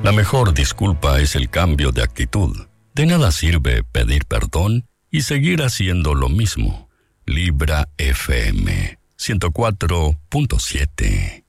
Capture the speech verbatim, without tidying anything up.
La mejor disculpa es el cambio de actitud. De nada sirve pedir perdón y seguir haciendo lo mismo. Libra F M ciento cuatro punto siete.